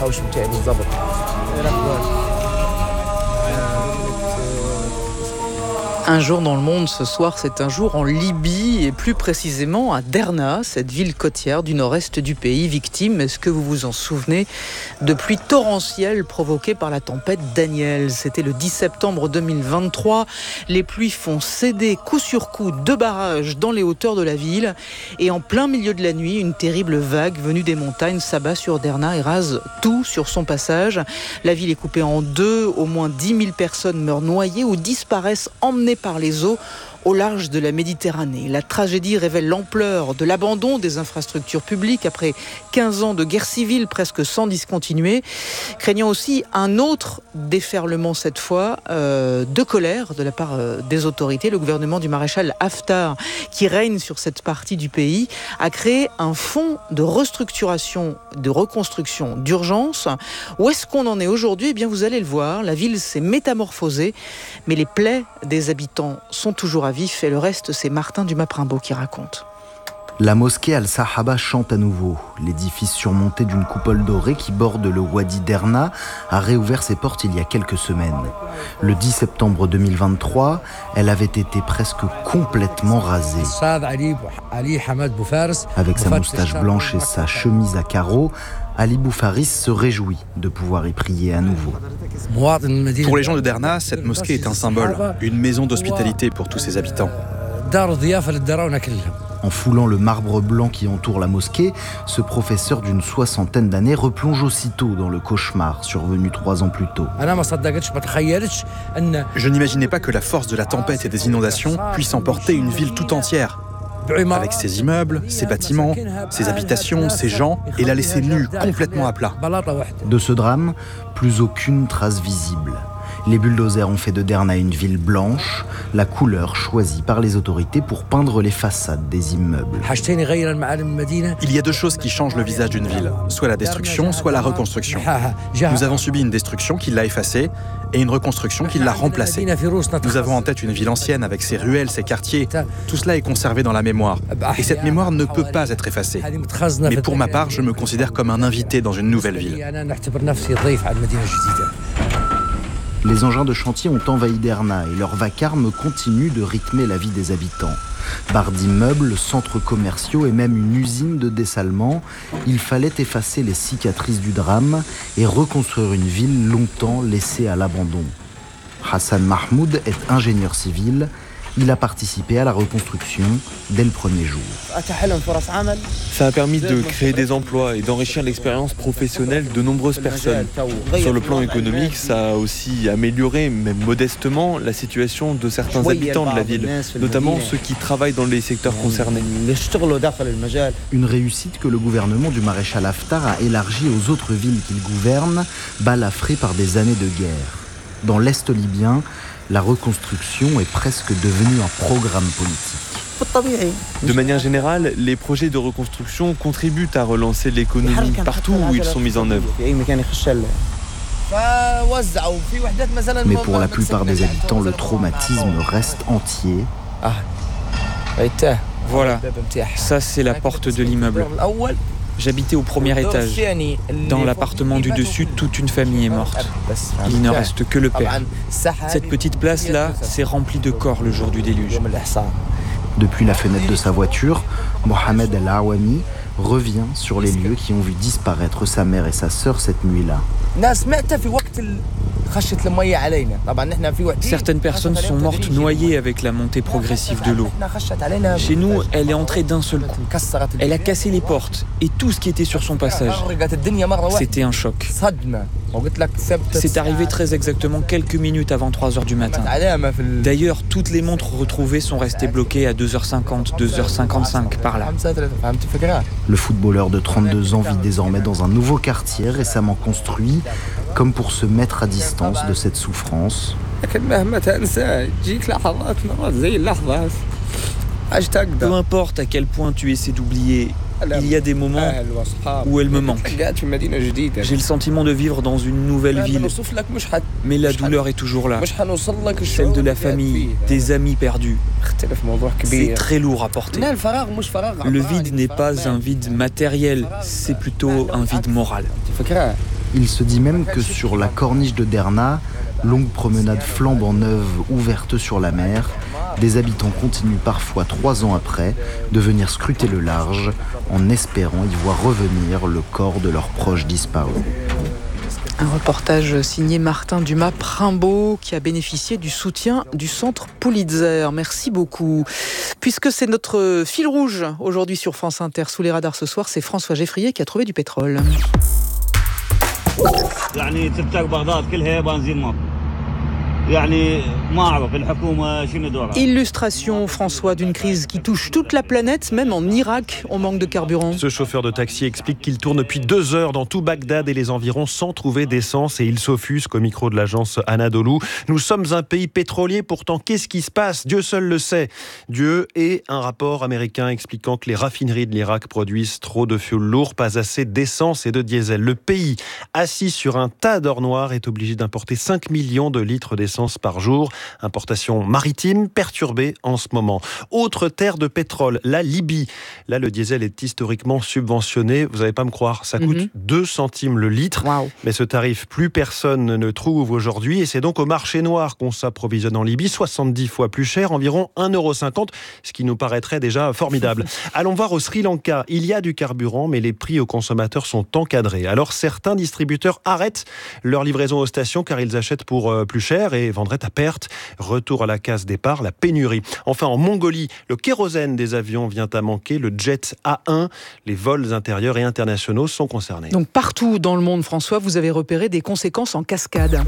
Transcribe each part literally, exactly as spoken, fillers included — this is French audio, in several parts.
Un jour dans le monde, ce soir, c'est un jour en Libye et plus précisément à Derna, cette ville côtière du nord-est du pays, victime, est-ce que vous vous en souvenez, de pluies torrentielles provoquées par la tempête Daniel. C'était le dix septembre deux mille vingt-trois. Les pluies font céder coup sur coup deux barrages dans les hauteurs de la ville et en plein milieu de la nuit, une terrible vague venue des montagnes s'abat sur Derna et rase tout sur son passage. La ville est coupée en deux, au moins dix mille personnes meurent noyées ou disparaissent emmenées par les eaux au large de la Méditerranée. La tragédie révèle l'ampleur de l'abandon des infrastructures publiques après quinze ans de guerre civile presque sans discontinuer, craignant aussi un autre déferlement cette fois euh, de colère de la part euh, des autorités. Le gouvernement du maréchal Haftar, qui règne sur cette partie du pays, a créé un fonds de restructuration, de reconstruction d'urgence. Où est-ce qu'on en est aujourd'hui ? Eh bien, vous allez le voir, la ville s'est métamorphosée, mais les plaies des habitants sont toujours à vif, et le reste, c'est Martin Dumas-Primbaud qui raconte. La mosquée Al-Sahaba chante à nouveau. L'édifice surmonté d'une coupole dorée qui borde le Wadi Derna a réouvert ses portes il y a quelques semaines. Le dix septembre deux mille vingt-trois, elle avait été presque complètement rasée. Avec sa moustache blanche et sa chemise à carreaux, Ali Boufaris se réjouit de pouvoir y prier à nouveau. Pour les gens de Derna, cette mosquée est un symbole, une maison d'hospitalité pour tous ses habitants. En foulant le marbre blanc qui entoure la mosquée, ce professeur d'une soixantaine d'années replonge aussitôt dans le cauchemar survenu trois ans plus tôt. Je n'imaginais pas que la force de la tempête et des inondations puisse emporter une ville tout entière, avec ses immeubles, ses bâtiments, ses habitations, ses gens, et la laisser nue, complètement à plat. De ce drame, plus aucune trace visible. Les bulldozers ont fait de Derna une ville blanche, la couleur choisie par les autorités pour peindre les façades des immeubles. Il y a deux choses qui changent le visage d'une ville, soit la destruction, soit la reconstruction. Nous avons subi une destruction qui l'a effacée et une reconstruction qui l'a remplacée. Nous avons en tête une ville ancienne avec ses ruelles, ses quartiers. Tout cela est conservé dans la mémoire. Et cette mémoire ne peut pas être effacée. Mais pour ma part, je me considère comme un invité dans une nouvelle ville. Les engins de chantier ont envahi Derna et leur vacarme continue de rythmer la vie des habitants. Barres d'immeubles, centres commerciaux et même une usine de dessalement, il fallait effacer les cicatrices du drame et reconstruire une ville longtemps laissée à l'abandon. Hassan Mahmoud est ingénieur civil. Il a participé à la reconstruction dès le premier jour. Ça a permis de créer des emplois et d'enrichir l'expérience professionnelle de nombreuses personnes. Sur le plan économique, ça a aussi amélioré, même modestement, la situation de certains habitants de la ville, notamment ceux qui travaillent dans les secteurs concernés. Une réussite que le gouvernement du maréchal Haftar a élargie aux autres villes qu'il gouverne, balafrées par des années de guerre. Dans l'Est libyen, la reconstruction est presque devenue un programme politique. De manière générale, les projets de reconstruction contribuent à relancer l'économie partout où ils sont mis en œuvre. Mais pour la plupart des habitants, le traumatisme reste entier. Voilà, ça c'est la porte de l'immeuble. J'habitais au premier étage. Dans l'appartement du dessus, toute une famille est morte. Il ne reste que le père. Cette petite place-là, c'est rempli de corps le jour du déluge. Depuis la fenêtre de sa voiture, Mohamed El Awami revient sur les lieux qui ont vu disparaître sa mère et sa sœur cette nuit-là. Certaines personnes sont mortes noyées avec la montée progressive de l'eau. Chez nous, elle est entrée d'un seul coup. Elle a cassé les portes et tout ce qui était sur son passage. C'était un choc. C'est arrivé très exactement quelques minutes avant trois heures du matin. D'ailleurs, toutes les montres retrouvées sont restées bloquées à deux heures cinquante, deux heures cinquante-cinq par là. Le footballeur de trente-deux ans vit désormais dans un nouveau quartier récemment construit, comme pour se mettre à distance de cette souffrance. Peu importe à quel point tu essaies d'oublier, il y a des moments où elle me manque. J'ai le sentiment de vivre dans une nouvelle ville, mais la douleur est toujours là. Celle de la famille, des amis perdus. C'est très lourd à porter. Le vide n'est pas un vide matériel, c'est plutôt un vide moral. Il se dit même que sur la corniche de Derna, longue promenade flambant neuve ouverte sur la mer, des habitants continuent parfois trois ans après de venir scruter le large en espérant y voir revenir le corps de leurs proches disparus. Un reportage signé Martin Dumas-Primbaud qui a bénéficié du soutien du Centre Pulitzer. Merci beaucoup. Puisque c'est notre fil rouge aujourd'hui sur France Inter, sous les radars ce soir, c'est François Geffrier qui a trouvé du pétrole. Illustration, François, d'une crise qui touche toute la planète, même en Irak, on manque de carburant. Ce chauffeur de taxi explique qu'il tourne depuis deux heures dans tout Bagdad et les environs sans trouver d'essence et il s'offusque au micro de l'agence Anadolu. Nous sommes un pays pétrolier, pourtant qu'est-ce qui se passe ? Dieu seul le sait. Dieu et un rapport américain expliquant que les raffineries de l'Irak produisent trop de fioul lourd, pas assez d'essence et de diesel. Le pays, assis sur un tas d'or noir, est obligé d'importer cinq millions de litres d'essence par jour. Importation maritime perturbée en ce moment. Autre terre de pétrole, la Libye. Là, le diesel est historiquement subventionné. Vous n'allez pas me croire, ça coûte mm-hmm. deux centimes le litre. Wow. Mais ce tarif, plus personne ne le trouve aujourd'hui. Et c'est donc au marché noir qu'on s'approvisionne en Libye. soixante-dix fois plus cher, environ un euro cinquante, ce qui nous paraîtrait déjà formidable. Allons voir au Sri Lanka. Il y a du carburant, mais les prix aux consommateurs sont encadrés. Alors certains distributeurs arrêtent leur livraison aux stations car ils achètent pour euh, plus cher et vendraient à perte. Retour à la case départ, la pénurie. Enfin, en Mongolie, le kérosène des avions vient à manquer. Le jet A un, les vols intérieurs et internationaux sont concernés. Donc partout dans le monde, François, vous avez repéré des conséquences en cascade.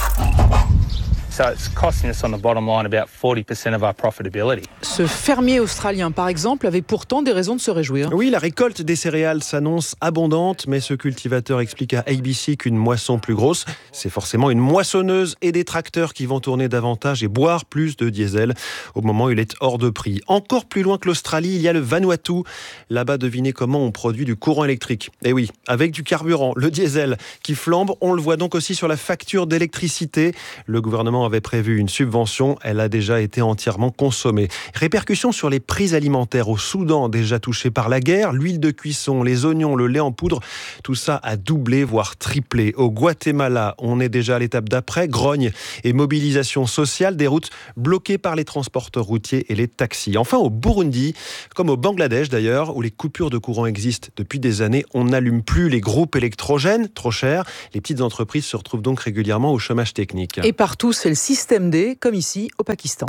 Ce fermier australien, par exemple, avait pourtant des raisons de se réjouir. Oui, la récolte des céréales s'annonce abondante, mais ce cultivateur explique à A B C qu'une moisson plus grosse, c'est forcément une moissonneuse et des tracteurs qui vont tourner davantage et boire plus de diesel au moment où il est hors de prix. Encore plus loin que l'Australie, il y a le Vanuatu. Là-bas, devinez comment on produit du courant électrique. Et oui, avec du carburant, le diesel qui flambe, on le voit donc aussi sur la facture d'électricité. Le gouvernement avait prévu une subvention, elle a déjà été entièrement consommée. Répercussions sur les prix alimentaires au Soudan, déjà touché par la guerre, l'huile de cuisson, les oignons, le lait en poudre, tout ça a doublé, voire triplé. Au Guatemala, on est déjà à l'étape d'après, grogne et mobilisation sociale, des routes bloquées par les transporteurs routiers et les taxis. Enfin, au Burundi, comme au Bangladesh d'ailleurs, où les coupures de courant existent depuis des années, on n'allume plus les groupes électrogènes, trop chers. Les petites entreprises se retrouvent donc régulièrement au chômage technique. Et partout, c'est le système D, comme ici au Pakistan.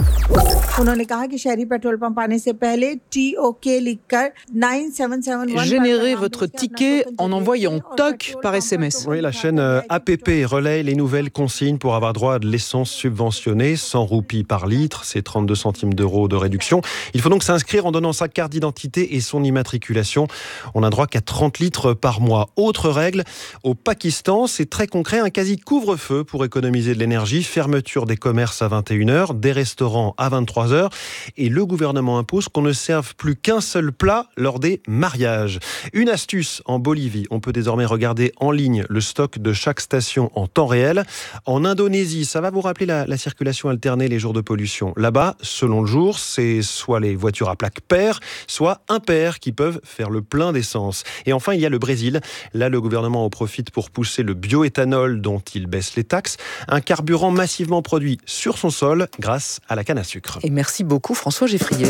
Générez votre ticket en envoyant T O C par S M S. Oui, la chaîne A P P relaie les nouvelles consignes pour avoir droit à de l'essence subventionnée, cent roupies par litre, c'est trente-deux centimes d'euros de réduction. Il faut donc s'inscrire en donnant sa carte d'identité et son immatriculation. On n'a droit qu'à trente litres par mois. Autre règle, au Pakistan, c'est très concret, un quasi couvre-feu pour économiser de l'énergie, fermeture des commerces à vingt et une heures, des restaurants à vingt-trois heures et le gouvernement impose qu'on ne serve plus qu'un seul plat lors des mariages. Une astuce en Bolivie, on peut désormais regarder en ligne le stock de chaque station en temps réel. En Indonésie, ça va vous rappeler la, la circulation alternée les jours de pollution. Là-bas, selon le jour, c'est soit les voitures à plaques paires, soit impaires qui peuvent faire le plein d'essence. Et enfin, il y a le Brésil. Là, le gouvernement en profite pour pousser le bioéthanol dont il baisse les taxes, un carburant massivement produit sur son sol grâce à la canne à sucre. Et merci beaucoup François Geffrier.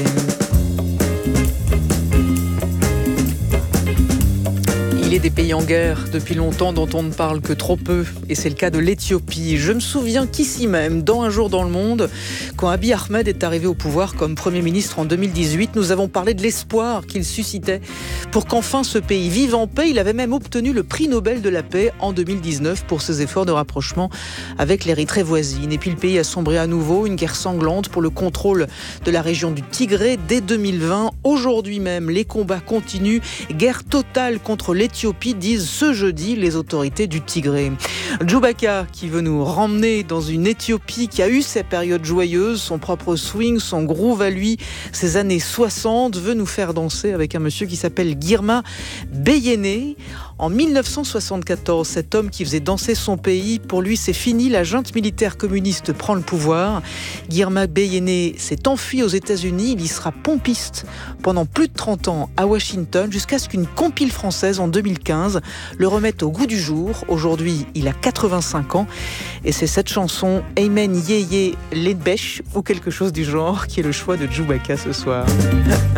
Il est des pays en guerre depuis longtemps dont on ne parle que trop peu, et c'est le cas de l'Éthiopie. Je me souviens qu'ici même, dans Un jour dans le monde, quand Abiy Ahmed est arrivé au pouvoir comme Premier ministre en deux mille dix-huit, nous avons parlé de l'espoir qu'il suscitait pour qu'enfin ce pays vive en paix. Il avait même obtenu le prix Nobel de la paix en deux mille dix-neuf pour ses efforts de rapprochement avec l'Érythrée voisine. Et puis le pays a sombré à nouveau, une guerre sanglante pour le contrôle de la région du Tigré dès deux mille vingt. Aujourd'hui même, les combats continuent. Guerre totale contre l'Éthiopie, disent ce jeudi les autorités du Tigré. Djoubaka, qui veut nous ramener dans une Éthiopie qui a eu ses périodes joyeuses, son propre swing, son groove à lui, ses années soixante, veut nous faire danser avec un monsieur qui s'appelle Girma Beyene. En mille neuf cent soixante-quatorze, cet homme qui faisait danser son pays, pour lui c'est fini, la junte militaire communiste prend le pouvoir. Girma Beyene s'est enfui aux États-Unis, il y sera pompiste pendant plus de trente ans à Washington, jusqu'à ce qu'une compile française en deux mille quinze le remette au goût du jour. Aujourd'hui, il a quatre-vingt-cinq ans et c'est cette chanson Amen Yeye Ledbesh ou quelque chose du genre qui est le choix de Chewbacca ce soir.